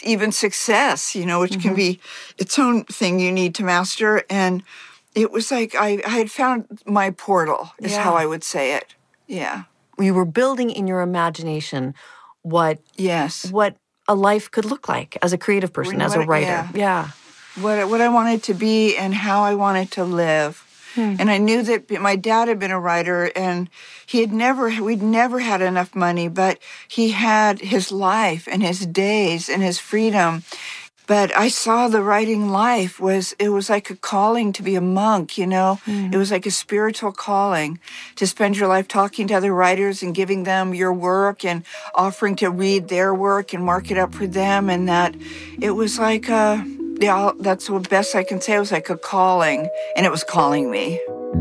even success, which can be its own thing you need to master. And it was like I had found my portal, is how I would say it. Yeah. You were building in your imagination what a life could look like as a creative person, as a writer. Yeah. What I wanted to be and how I wanted to live. And I knew that my dad had been a writer, and we'd never had enough money, but he had his life and his days and his freedom. But I saw the writing life it was like a calling to be a monk, It was like a spiritual calling to spend your life talking to other writers and giving them your work and offering to read their work and mark it up for them. And that it was like that's the best I can say. It was like a calling, and it was calling me.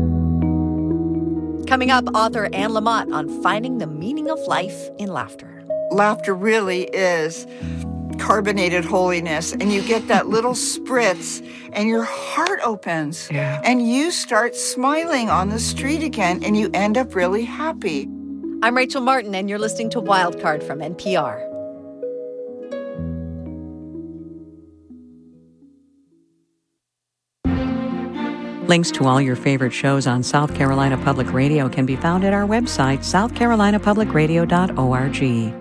Coming up, author Anne Lamott on finding the meaning of life in laughter. Laughter really is carbonated holiness, and you get that little spritz, and your heart opens, and you start smiling on the street again, and you end up really happy. I'm Rachel Martin, and you're listening to Wildcard from NPR. Links to all your favorite shows on South Carolina Public Radio can be found at our website, southcarolinapublicradio.org.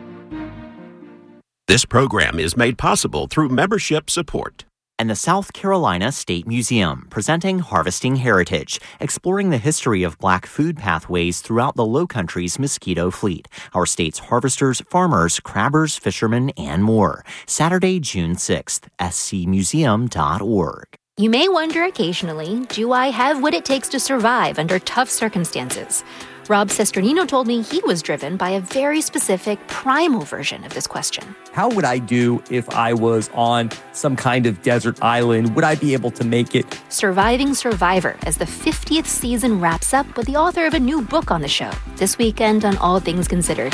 This program is made possible through membership support. And the South Carolina State Museum, presenting Harvesting Heritage, exploring the history of Black food pathways throughout the Lowcountry's mosquito fleet, our state's harvesters, farmers, crabbers, fishermen, and more. Saturday, June 6th, scmuseum.org. You may wonder occasionally, do I have what it takes to survive under tough circumstances? Rob Sesternino told me he was driven by a very specific primal version of this question. How would I do if I was on some kind of desert island? Would I be able to make it? Surviving Survivor, as the 50th season wraps up with the author of a new book on the show, this weekend on All Things Considered.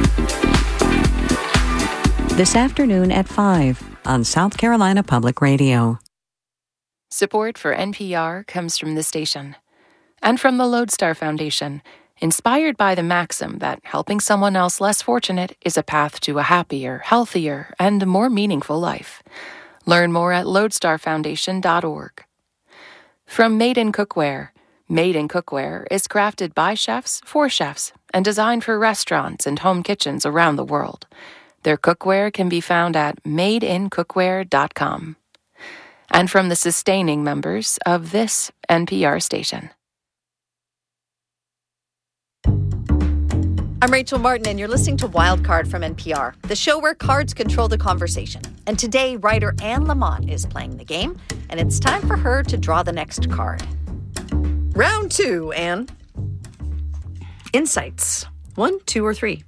This afternoon at 5 on South Carolina Public Radio. Support for NPR comes from the station and from the Lodestar Foundation, inspired by the maxim that helping someone else less fortunate is a path to a happier, healthier, and more meaningful life. Learn more at lodestarfoundation.org. From Made in Cookware. Made in Cookware is crafted by chefs for chefs and designed for restaurants and home kitchens around the world. Their cookware can be found at madeincookware.com. And from the sustaining members of this NPR station. I'm Rachel Martin, and you're listening to Wildcard from NPR, the show where cards control the conversation. And today, writer Anne Lamott is playing the game, and it's time for her to draw the next card. Round 2, Anne. Insights. 1, 2, or 3?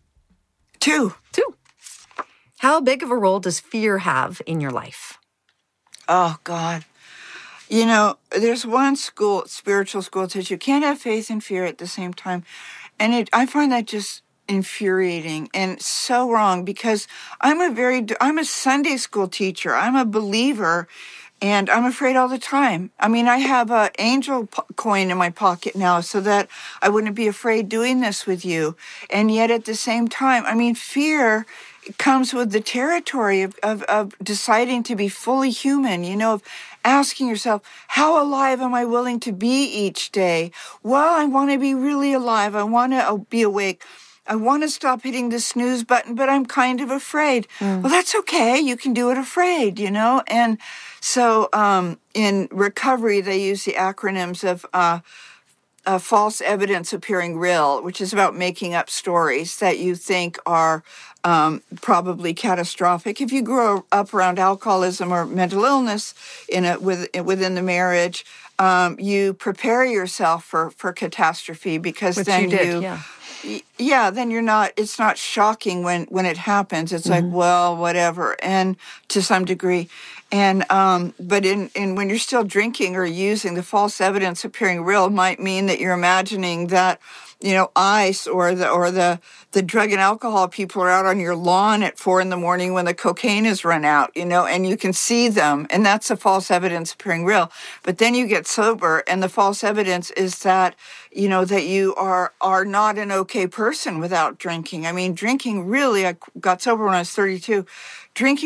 2. 2. How big of a role does fear have in your life? Oh, God. There's one spiritual school that says you can't have faith and fear at the same time. And I find that just infuriating and so wrong, because I'm a Sunday school teacher. I'm a believer, and I'm afraid all the time. I mean, I have an angel coin in my pocket now so that I wouldn't be afraid doing this with you. And yet at the same time, I mean, fear comes with the territory of deciding to be fully human, of asking yourself, how alive am I willing to be each day? Well, I want to be really alive. I want to be awake. I want to stop hitting the snooze button, but I'm kind of afraid. Well, that's okay. You can do it afraid, And so in recovery, they use the acronyms of false evidence appearing real, which is about making up stories that you think are probably catastrophic. If you grow up around alcoholism or mental illness within the marriage, you prepare yourself for catastrophe, because Which then you did, then you're not. It's not shocking when it happens. It's like, well, whatever, and to some degree. And but in when you're still drinking or using, the false evidence appearing real might mean that you're imagining that ICE or the drug and alcohol people are out on your lawn at 4 a.m. when the cocaine has run out, and you can see them, and that's the false evidence appearing real. But then you get sober, and the false evidence is that that you are not an okay person without drinking. I mean, drinking really. I got sober when I was 32. Drinking